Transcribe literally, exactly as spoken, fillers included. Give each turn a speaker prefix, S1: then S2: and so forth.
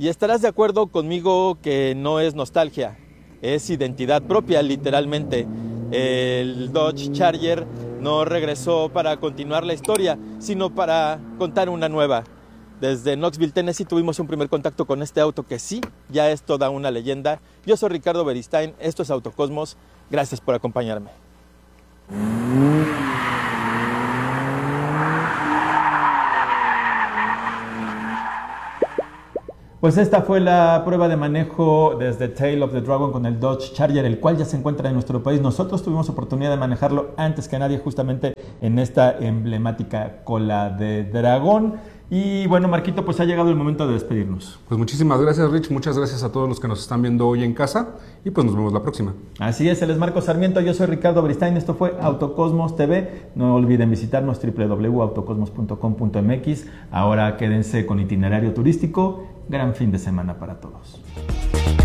S1: Y estarás de acuerdo conmigo que no es nostalgia, es identidad propia, literalmente. El Dodge Charger no regresó para continuar la historia, sino para contar una nueva. Desde Knoxville, Tennessee, tuvimos un primer contacto con este auto que sí, ya es toda una leyenda. Yo soy Ricardo Beristain, esto es Autocosmos, gracias por acompañarme. Pues esta fue la prueba de manejo desde Tail of the Dragon con el Dodge Charger, el cual ya se encuentra en nuestro país. Nosotros tuvimos oportunidad de manejarlo antes que nadie, justamente en esta emblemática cola de dragón. Y bueno, Marquito, pues ha llegado el momento de despedirnos.
S2: Pues muchísimas gracias, Rich. Muchas gracias a todos los que nos están viendo hoy en casa. Y pues nos vemos la próxima.
S1: Así es, él es Marco Sarmiento, yo soy Ricardo Beristain. Esto fue Autocosmos T V. No olviden visitarnos doble u doble u doble u punto autocosmos punto com punto m x. Ahora quédense con itinerario turístico. Gran fin de semana para todos.